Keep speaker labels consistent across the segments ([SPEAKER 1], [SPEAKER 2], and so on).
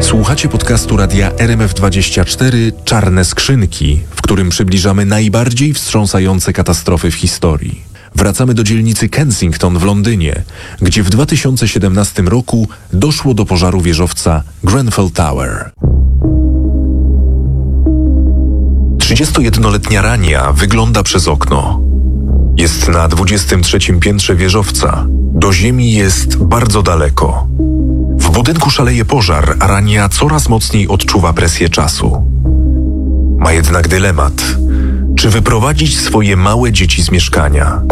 [SPEAKER 1] Słuchacie podcastu radia RMF24 Czarne Skrzynki, w którym przybliżamy najbardziej wstrząsające katastrofy w historii. Wracamy do dzielnicy Kensington w Londynie, gdzie w 2017 roku doszło do pożaru wieżowca Grenfell Tower. 31-letnia Rania wygląda przez okno. Jest na 23. piętrze wieżowca. Do ziemi jest bardzo daleko. W budynku szaleje pożar, a Rania coraz mocniej odczuwa presję czasu. Ma jednak dylemat. Czy wyprowadzić swoje małe dzieci z mieszkania?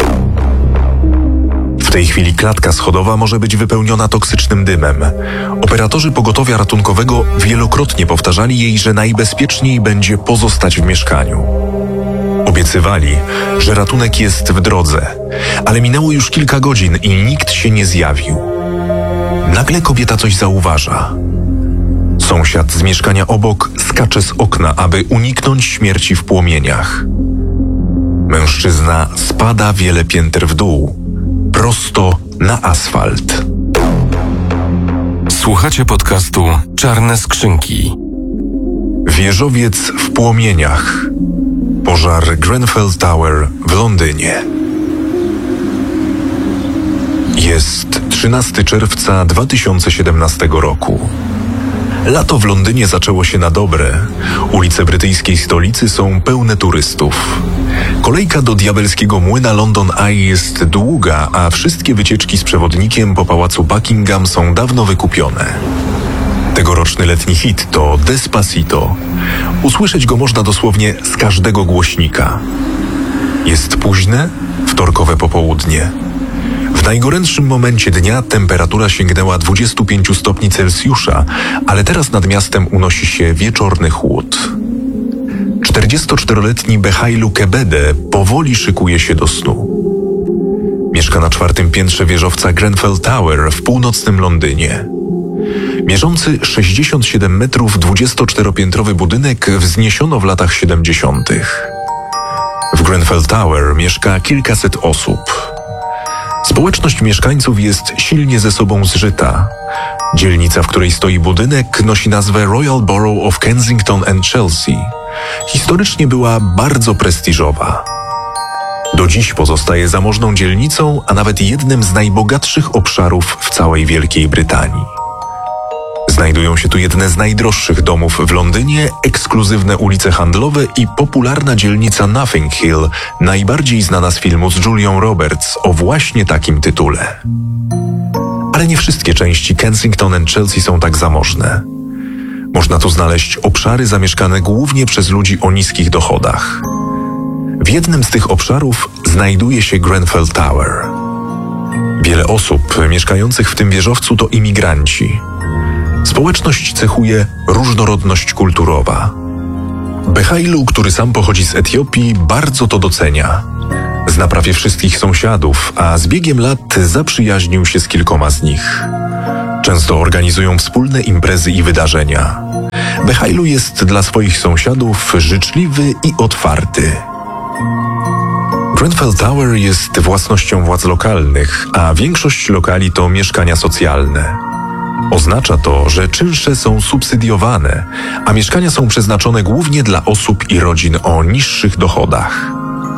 [SPEAKER 1] W tej chwili klatka schodowa może być wypełniona toksycznym dymem. Operatorzy pogotowia ratunkowego wielokrotnie powtarzali jej, że najbezpieczniej będzie pozostać w mieszkaniu. Obiecywali, że ratunek jest w drodze, ale minęło już kilka godzin i nikt się nie zjawił. Nagle kobieta coś zauważa. Sąsiad z mieszkania obok skacze z okna, aby uniknąć śmierci w płomieniach. Mężczyzna spada wiele pięter w dół, prosto na asfalt.
[SPEAKER 2] Słuchacie podcastu Czarne Skrzynki.
[SPEAKER 1] Wieżowiec w płomieniach. Pożar Grenfell Tower w Londynie. Jest 13 czerwca 2017 roku. Lato w Londynie zaczęło się na dobre. Ulice brytyjskiej stolicy są pełne turystów. Kolejka do diabelskiego młyna London Eye jest długa, a wszystkie wycieczki z przewodnikiem po pałacu Buckingham są dawno wykupione. Tegoroczny letni hit to Despacito. Usłyszeć go można dosłownie z każdego głośnika. Jest późne, wtorkowe popołudnie. W najgorętszym momencie dnia temperatura sięgnęła 25 stopni Celsjusza, ale teraz nad miastem unosi się wieczorny chłód. 44-letni Behailu Kebede powoli szykuje się do snu. Mieszka na 4. piętrze wieżowca Grenfell Tower w północnym Londynie. Mierzący 67 metrów 24-piętrowy budynek wzniesiono w latach 70. W Grenfell Tower mieszka kilkaset osób. Społeczność mieszkańców jest silnie ze sobą zżyta. Dzielnica, w której stoi budynek, nosi nazwę Royal Borough of Kensington and Chelsea. Historycznie była bardzo prestiżowa. Do dziś pozostaje zamożną dzielnicą, a nawet jednym z najbogatszych obszarów w całej Wielkiej Brytanii. Znajdują się tu jedne z najdroższych domów w Londynie, ekskluzywne ulice handlowe i popularna dzielnica Notting Hill, najbardziej znana z filmu z Julią Roberts o właśnie takim tytule. Ale nie wszystkie części Kensington and Chelsea są tak zamożne. Można tu znaleźć obszary zamieszkane głównie przez ludzi o niskich dochodach. W jednym z tych obszarów znajduje się Grenfell Tower. Wiele osób mieszkających w tym wieżowcu to imigranci. Społeczność cechuje różnorodność kulturowa. Behailu, który sam pochodzi z Etiopii, bardzo to docenia. Zna prawie wszystkich sąsiadów, a z biegiem lat zaprzyjaźnił się z kilkoma z nich. Często organizują wspólne imprezy i wydarzenia. Behailu jest dla swoich sąsiadów życzliwy i otwarty. Grenfell Tower jest własnością władz lokalnych, a większość lokali to mieszkania socjalne. Oznacza to, że czynsze są subsydiowane, a mieszkania są przeznaczone głównie dla osób i rodzin o niższych dochodach.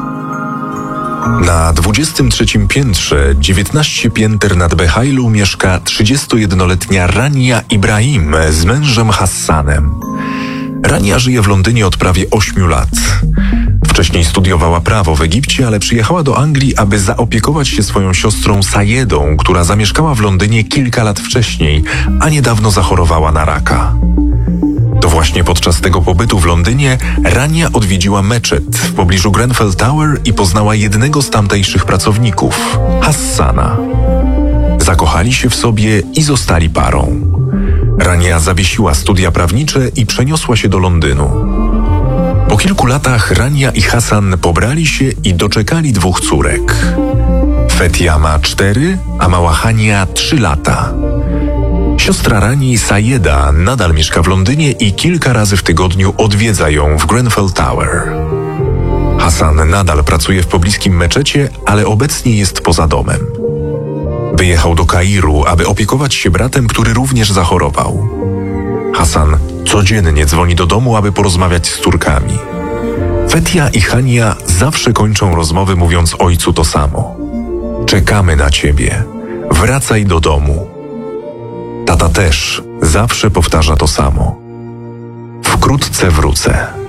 [SPEAKER 1] Na 23. piętrze, 19 pięter nad Behailu, mieszka 31-letnia Rania Ibrahim z mężem Hassanem. Rania żyje w Londynie od prawie 8 lat. Wcześniej studiowała prawo w Egipcie, ale przyjechała do Anglii, aby zaopiekować się swoją siostrą Sajedą, która zamieszkała w Londynie kilka lat wcześniej, a niedawno zachorowała na raka. To właśnie podczas tego pobytu w Londynie Rania odwiedziła meczet w pobliżu Grenfell Tower i poznała jednego z tamtejszych pracowników, Hassana. Zakochali się w sobie i zostali parą. Rania zawiesiła studia prawnicze i przeniosła się do Londynu. Po kilku latach Rania i Hassan pobrali się i doczekali 2 córek. Fetia ma 4, a mała Hania 3 lata. Siostra Rani, Sajeda, nadal mieszka w Londynie i kilka razy w tygodniu odwiedza ją w Grenfell Tower. Hassan nadal pracuje w pobliskim meczecie, ale obecnie jest poza domem. Wyjechał do Kairu, aby opiekować się bratem, który również zachorował. Hasan codziennie dzwoni do domu, aby porozmawiać z Turkami. Fetia i Hania zawsze kończą rozmowy mówiąc ojcu to samo. Czekamy na ciebie. Wracaj do domu. Tata też zawsze powtarza to samo. Wkrótce wrócę.